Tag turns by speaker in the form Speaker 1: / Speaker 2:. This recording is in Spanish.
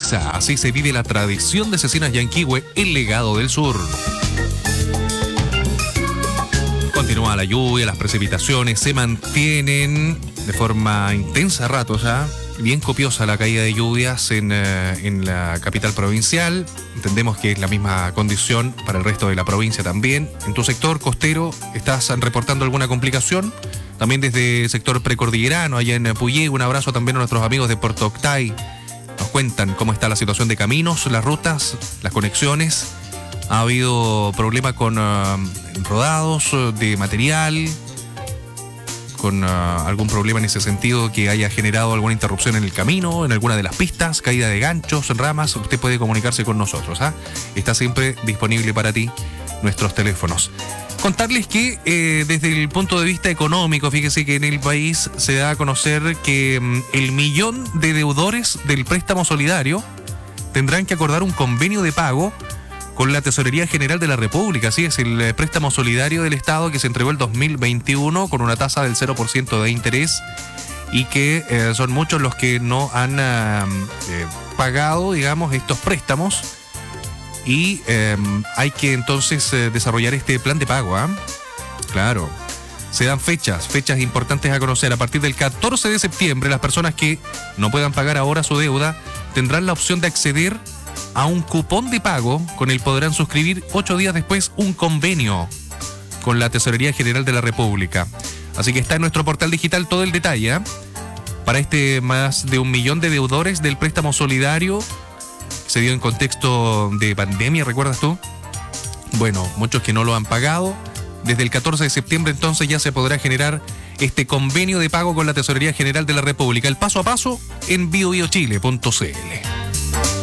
Speaker 1: Loiza. Así se vive la tradición de Cecinas Yanquihue, el legado del sur. Continúa la lluvia, las precipitaciones se mantienen de forma intensa a ratos, bien copiosa la caída de lluvias en la capital provincial. Entendemos que es la misma condición para el resto de la provincia también. En tu sector costero, ¿estás reportando alguna complicación? También desde el sector precordillerano, allá en Puyehue, un abrazo también a nuestros amigos de Puerto Octay. Nos cuentan cómo está la situación de caminos, las rutas, las conexiones. Ha habido problemas con rodados de material, con algún problema en ese sentido que haya generado alguna interrupción en el camino, en alguna de las pistas, caída de ganchos, ramas. Usted puede comunicarse con nosotros. Está siempre disponible para ti nuestros teléfonos. Contarles que desde el punto de vista económico, fíjese que en el país se da a conocer que el 1.000.000 de deudores del préstamo solidario tendrán que acordar un convenio de pago con la Tesorería General de la República. Así es, el préstamo solidario del Estado que se entregó el 2021 con una tasa del 0% de interés y que son muchos los que no han pagado, digamos, estos préstamos y hay que entonces desarrollar este plan de pago. Claro, se dan fechas importantes a conocer. A partir del 14 de septiembre, las personas que no puedan pagar ahora su deuda tendrán la opción de acceder a un cupón de pago, con el podrán suscribir 8 días después un convenio con la Tesorería General de la República. Así que está en nuestro portal digital todo el detalle para este más de 1.000.000 de deudores del préstamo solidario. Se dio en contexto de pandemia, ¿recuerdas tú? Bueno, muchos que no lo han pagado. Desde el 14 de septiembre entonces ya se podrá generar este convenio de pago con la Tesorería General de la República. El paso a paso en biobiochile.cl.